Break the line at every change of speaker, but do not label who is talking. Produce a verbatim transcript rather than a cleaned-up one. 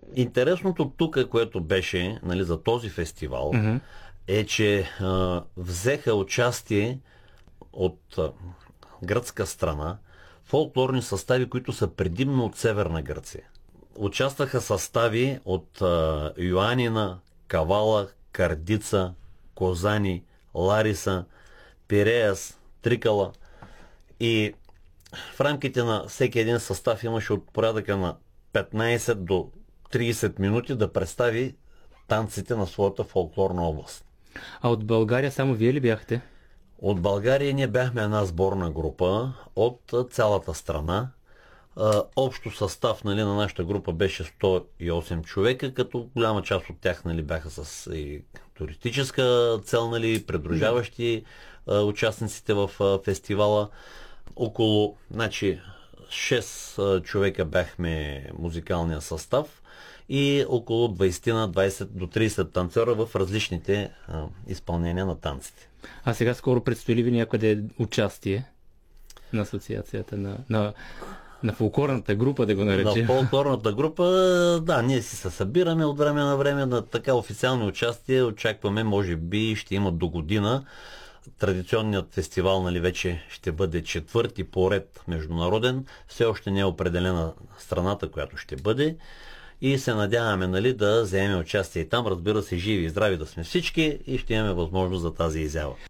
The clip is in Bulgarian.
Интересното тук, което беше, нали, за този фестивал,
Mm-hmm.
е, че а, взеха участие от а, гръцка страна фолклорни състави, които са предимно от Северна Гърция. Участваха състави от а, Йоанина, Кавала, Кардица, Козани, Лариса, Пиреяс, Трикала. И в рамките на всеки един състав имаше от порядъка на петнайсет до трийсет минути да представи танците на своята фолклорна област.
А от България само вие ли бяхте?
От България ние бяхме една сборна група от цялата страна. Общо състав, нали, на нашата група беше сто и осем човека, като голяма част от тях, нали, бяха с и туристическа цел, нали, придружаващи а, участниците в а, фестивала. Около, значи, шест а, човека бяхме музикалния състав и около двайсет на двайсет до трийсет танцора в различните а, изпълнения на танците.
А сега скоро предстои ли ви някъде участие на асоциацията, на, на, на фолклорната група, да го наречем?
На фолклорната група, да, ние си се събираме от време на време на така официални участия. Очакваме, може би, ще има до година. Традиционният фестивал, нали, вече ще бъде четвърти поред международен. Все още не е определена страната, която ще бъде. И се надяваме, нали, да вземем участие и там. Разбира се, живи и здрави да сме всички и ще имаме възможност за тази изява.